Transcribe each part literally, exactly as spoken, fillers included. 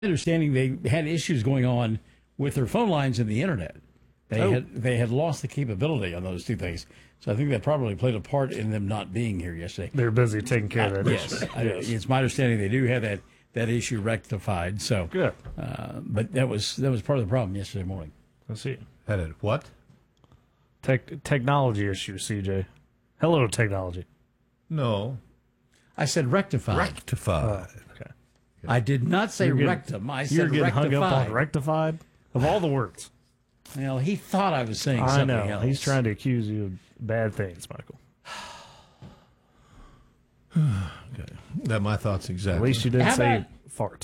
understanding they had issues going on with their phone lines and the internet. They Oh. had they had lost the capability on those two things. So I think that probably played a part in them not being here yesterday. They're busy taking care of that Yes, issue. I, it's my understanding they do have that, that issue rectified. So Good. uh, but that was that was part of the problem yesterday morning. Let's see. Had it what? Tech, technology issue, C J. Hello, technology. No. I said rectified. Rectified. Okay. I did not say You're getting- rectum. I You're said getting rectified. hung up on rectified? Of all the words. Well, he thought I was saying I something know. else. He's trying to accuse you of bad things, Michael. Okay. That my thoughts exactly. At least you didn't How say about- fart.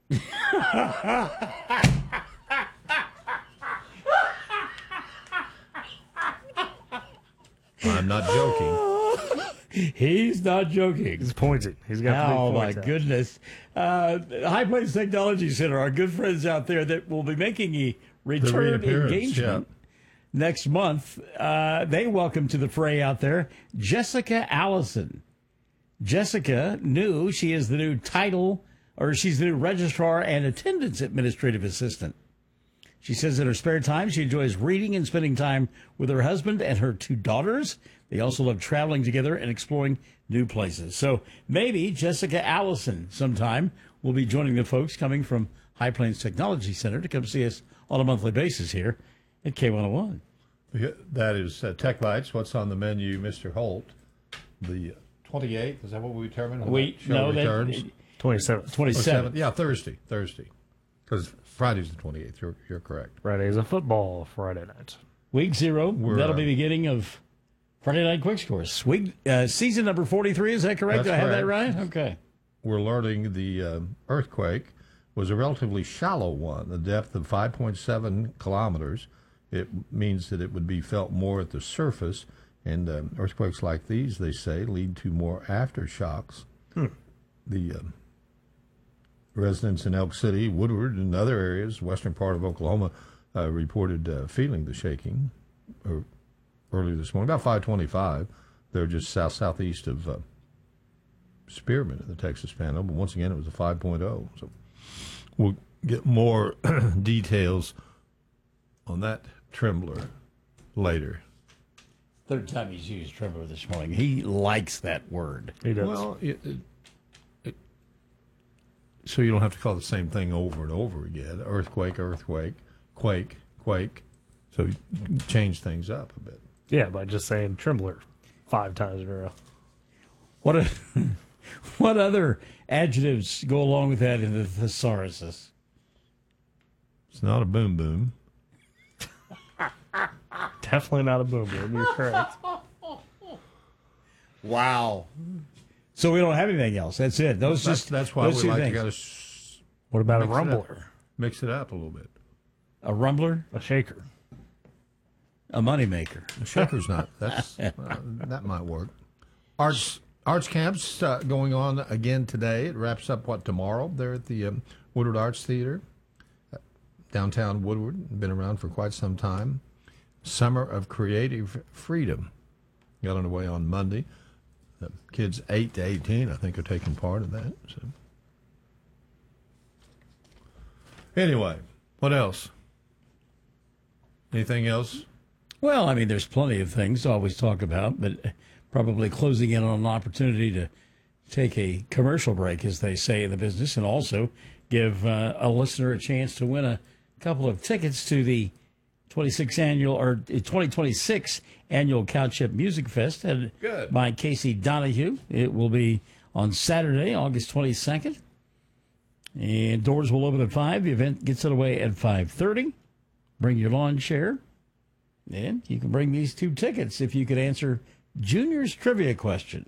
I'm not joking. He's not joking. He's pointing. He's got three Oh, my points out. goodness. Uh, High Plains Technology Center, our good friends out there that will be making a return reappearance, engagement next month. Uh, they welcome to the fray out there Jessica Allison. Jessica new. She is the new title, or she's the new registrar and attendance administrative assistant. She says in her spare time, she enjoys reading and spending time with her husband and her two daughters. They also love traveling together and exploring new places. So maybe Jessica Allison sometime will be joining the folks coming from High Plains Technology Center to come see us on a monthly basis here at K one oh one. That is uh, Tech Bites. What's on the menu, Mister Holt? The twenty-eighth, is that what we determined? when We that show know returns? that twenty-seventh. twenty-seventh. Yeah, Thursday. Thursday. Because Friday's the twenty-eighth. You're, you're correct. Friday is a football Friday night. Week zero. We're, That'll be uh, the beginning of Friday Night Quick Scores. Week uh, season number forty-three. Is that correct? That's Do I have that correct. right? Okay. We're learning the uh, earthquake was a relatively shallow one, a depth of five point seven kilometers. It means that it would be felt more at the surface, and um, earthquakes like these, they say, lead to more aftershocks. Hmm. The um, residents in Elk City, Woodward, and other areas, western part of Oklahoma, uh, reported uh, feeling the shaking uh, earlier this morning, about five twenty-five. They're just south-southeast of uh, Spearman in the Texas Panhandle, but once again, it was a five point oh. So we'll get more details on that trembler later. Third time he's used tremor this morning. He likes that word. He does. Well, it, it, it, so you don't have to call the same thing over and over again. Earthquake, earthquake, quake, quake. So you change things up a bit. yeah, by just saying trembler five times in a row. What a, what other adjectives go along with that in the thesauruses? It's not a boom boom. Definitely not a boom boom. You're correct. Wow. So we don't have anything else. That's it. Those That's, just that's why those we two like things. to kind of sh- What about a Mix it up. rumbler? mix it up a little bit. A rumbler, A shaker? a moneymaker. The shaker's not. That's uh, that might work. Arts Arts camps uh, going on again today. It wraps up what tomorrow. They're at the um, Woodward Arts Theater, uh, downtown Woodward. Been around for quite some time. Summer of Creative Freedom got underway on Monday. Uh, kids eight to eighteen, I think, are taking part in that. So. Anyway, what else? Anything else? Well, I mean, there's plenty of things to always talk about, but probably closing in on an opportunity to take a commercial break, as they say in the business, and also give uh, a listener a chance to win a couple of tickets to the twenty-sixth annual or twenty twenty-six annual Cow Chip Music Fest headed Good. by Casey Donahue. It will be on Saturday, August twenty-second. And doors will open at five. The event gets underway at five thirty. Bring your lawn chair. And you can bring these two tickets if you could answer Junior's trivia question.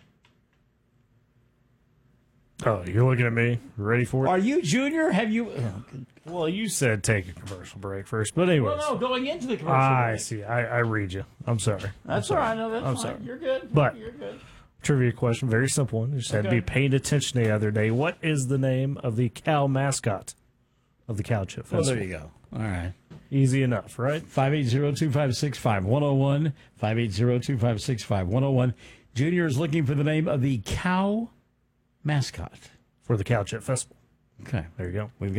Oh, you're looking at me. Ready for it? Are you Junior? Have you? Oh, good. Well, you said take a commercial break first, but anyways. Well, no, going into the commercial I break. see. I, I read you. I'm sorry. That's all right. No, that's I'm fine. sorry. You're good. But- You're good. Trivia question, very simple one. You just had to Okay. be paying attention the other day. What is the name of the cow mascot of the Cow Chip Well, Festival? there you go. All right. Easy enough, right? five eight zero, two five six, five one zero one. five eight zero, two five six, five one zero one. Junior is looking for the name of the cow mascot. For the Cow Chip Festival. Okay. There you go. We've